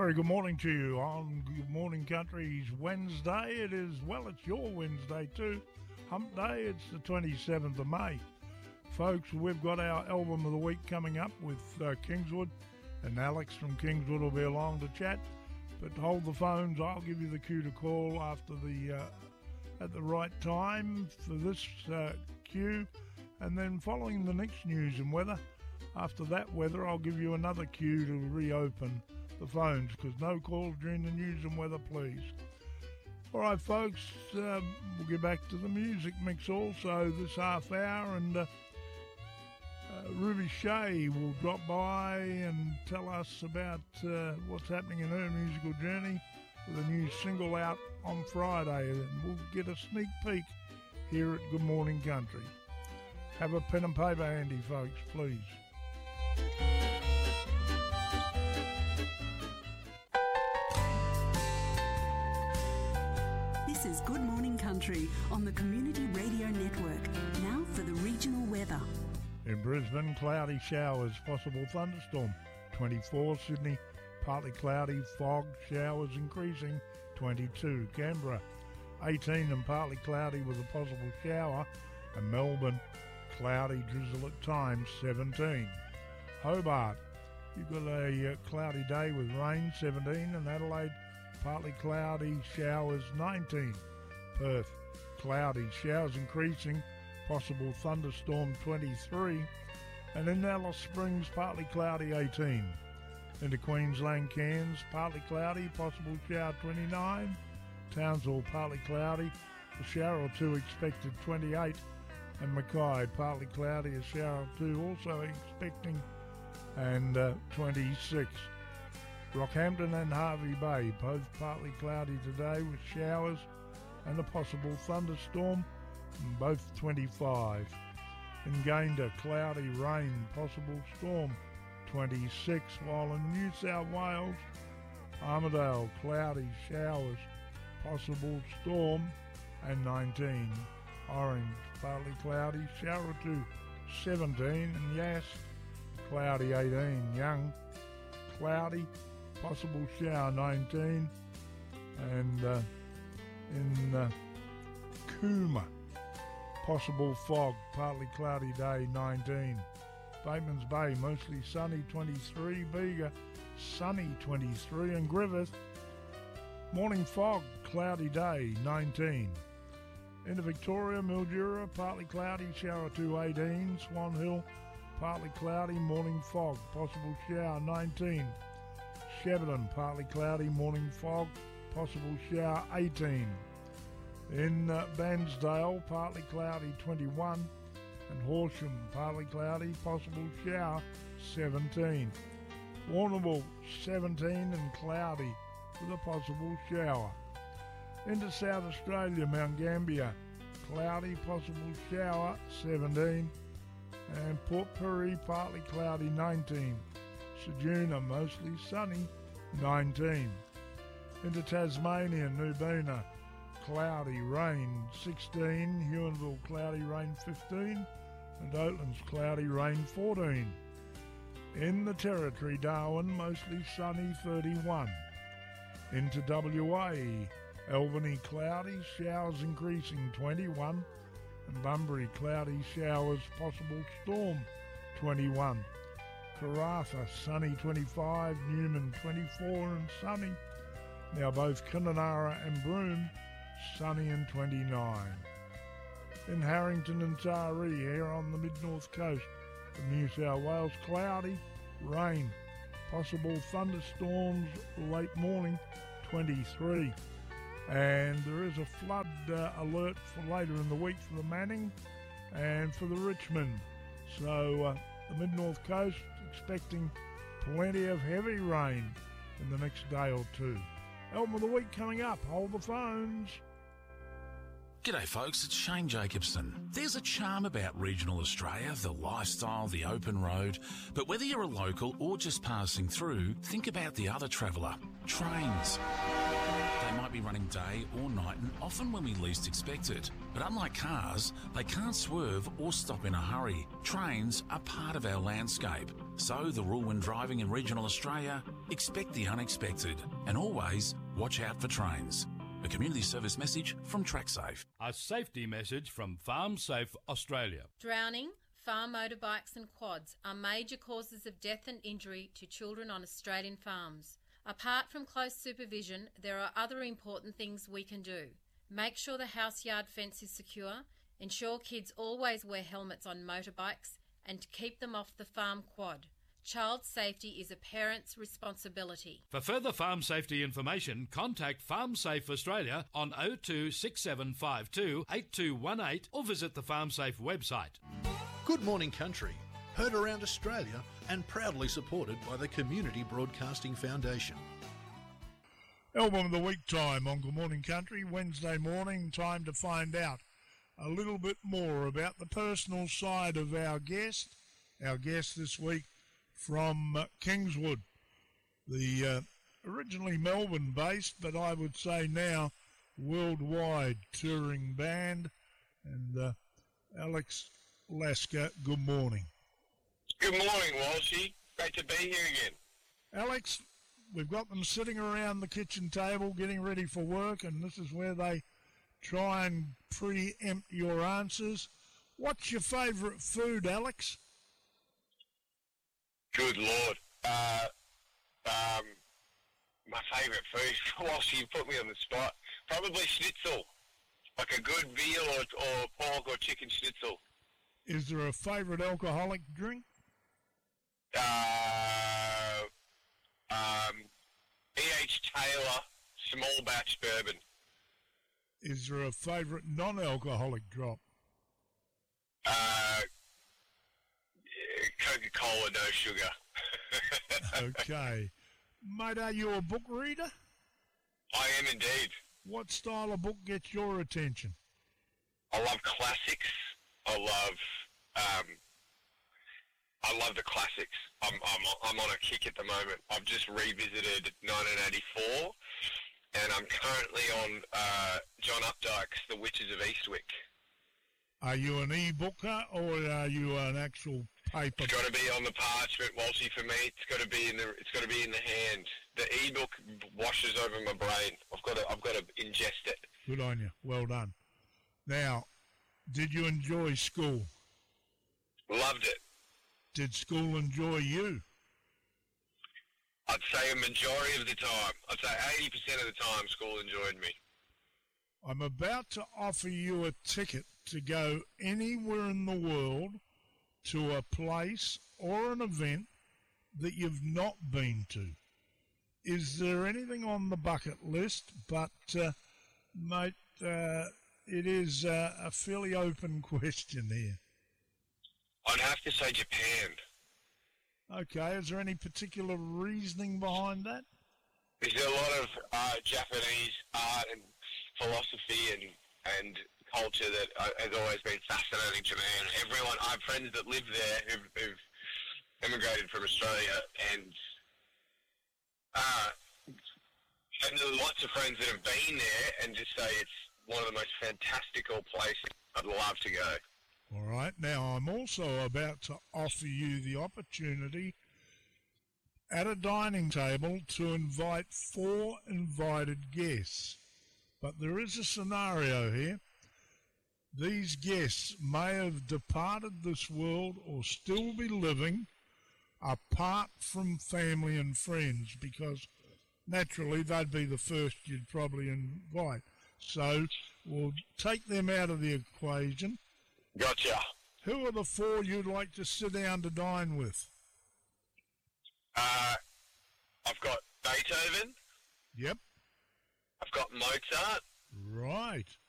Very good morning to you on Good Morning Country's Wednesday. It's your Wednesday too. Hump Day, it's the 27th of May. Folks, we've got our album of the week coming up with Kingswood, and Alex from Kingswood will be along to chat. But hold the phones, I'll give you the cue to call after at the right time for this cue. And then following the next news and weather, after that weather, I'll give you another cue to reopen the phones, because no calls during the news and weather, please. All right, folks, we'll get back to the music mix also this half hour, and Ruby Shea will drop by and tell us about what's happening in her musical journey with a new single out on Friday, and we'll get a sneak peek here at Good Morning Country. Have a pen and paper handy, folks, please. This is Good Morning Country on the Community Radio Network. Now for the regional weather. In Brisbane, cloudy showers, possible thunderstorm. 24, Sydney, partly cloudy, fog, showers increasing. 22, Canberra, 18 and partly cloudy with a possible shower. And Melbourne, cloudy, drizzle at times. 17. Hobart, you've got a cloudy day with rain. 17, and Adelaide, partly cloudy, showers. 19. Perth, cloudy, showers increasing, possible thunderstorm. 23. And in Alice Springs, partly cloudy. 18. Into Queensland, Cairns, partly cloudy, possible shower. 29. Townsville, partly cloudy, a shower or two expected. 28. And Mackay, partly cloudy, a shower or two also expecting. And 26. Rockhampton and Hervey Bay, both partly cloudy today with showers and a possible thunderstorm, both 25. In Gayndah, cloudy, rain, possible storm, 26. While in New South Wales, Armidale, cloudy, showers, possible storm, and 19. Orange, partly cloudy, shower or two, 17. And Yass, cloudy, 18. Young, cloudy, possible shower, 19. And in Cooma, possible fog, partly cloudy day, 19. Bateman's Bay, mostly sunny, 23. Bega, sunny, 23. And Griffith, morning fog, cloudy day, 19. Into Victoria, Mildura, partly cloudy, shower or two, 18. Swan Hill, partly cloudy, morning fog, possible shower, 19. Shepparton, partly cloudy, morning fog, possible shower, 18. In Bairnsdale, partly cloudy, 21. And Horsham, partly cloudy, possible shower, 17. Warrnambool, 17 and cloudy with a possible shower. Into South Australia, Mount Gambier, cloudy, possible shower, 17. And Port Pirie, partly cloudy, 19. Ceduna, mostly sunny, 19. Into Tasmania, Nubina, cloudy, rain, 16. Huonville, cloudy, rain, 15. And Oatlands, cloudy, rain, 14. In the Territory, Darwin, mostly sunny, 31. Into WA, Albany, cloudy, showers increasing, 21. And Bunbury, cloudy, showers, possible storm, 21. Karratha, sunny, 25. Newman, 24 and sunny. Now both Kununurra and Broome, sunny and 29. In Harrington and Taree, here on the mid-north coast of New South Wales, cloudy, rain, possible thunderstorms late morning, 23. And there is a flood alert for later in the week for the Manning and for the Richmond. So the mid-north coast expecting plenty of heavy rain in the next day or two. Album of the week coming up. Hold the phones. G'day folks, it's Shane Jacobson. There's a charm about regional Australia, the lifestyle, the open road. But whether you're a local or just passing through, think about the other traveller, trains. They might be running day or night and often when we least expect it. But unlike cars, they can't swerve or stop in a hurry. Trains are part of our landscape. So the rule when driving in regional Australia, expect the unexpected and always watch out for trains. A community service message from TrackSafe. A safety message from Farm Safe Australia. Drowning, farm motorbikes and quads are major causes of death and injury to children on Australian farms. Apart from close supervision, there are other important things we can do. Make sure the house yard fence is secure, ensure kids always wear helmets on motorbikes, and keep them off the farm quad. Child safety is a parent's responsibility. For further farm safety information, contact Farm Safe Australia on 026752 8218 or visit the Farm Safe website. Good Morning Country, heard around Australia and proudly supported by the Community Broadcasting Foundation. Album of the Week time on Good Morning Country, Wednesday morning, time to find out a little bit more about the personal side of our guest. Our guest this week from Kingswood, the originally Melbourne-based, but I would say now worldwide touring band. And Alex Lasker, good morning. Good morning, Walshy. Great to be here again. Alex, we've got them sitting around the kitchen table getting ready for work, and this is where they try and preempt your answers. What's your favourite food, Alex? Good Lord. My favourite food, Walshy, you put me on the spot, probably schnitzel, like a good veal or pork or chicken schnitzel. Is there a favourite alcoholic drink? E.H. Taylor small batch bourbon. Is there a favourite non-alcoholic drop? Coca-Cola, no sugar. Okay. Mate, are you a book reader? I am indeed. What style of book gets your attention? I love classics. I love the classics. I'm on a kick at the moment. I've just revisited 1984, and I'm currently on John Updike's The Witches of Eastwick. Are you an e-booker or are you an actual paper? It's got to be on the parchment, Walshy. For me, it's got to be in the hand. The e-book washes over my brain. I've got to ingest it. Good on you. Well done. Now, did you enjoy school? Loved it. Did school enjoy you? I'd say a majority of the time. I'd say 80% of the time school enjoyed me. I'm about to offer you a ticket to go anywhere in the world to a place or an event that you've not been to. Is there anything on the bucket list? But, mate, it is a fairly open question here. I'd have to say Japan. Okay, is there any particular reasoning behind that? There's a lot of Japanese art and philosophy and culture that has always been fascinating to me. And everyone, I have friends that live there who've emigrated from Australia, and there's lots of friends that have been there and just say it's one of the most fantastical places. I'd love to go. All right. Now, I'm also about to offer you the opportunity at a dining table to invite 4 invited guests. But there is a scenario here. These guests may have departed this world or still be living apart from family and friends, because naturally they'd be the first you'd probably invite. So we'll take them out of the equation. Gotcha. Who are the 4 you'd like to sit down to dine with? I've got Beethoven. Yep. I've got Mozart. Right.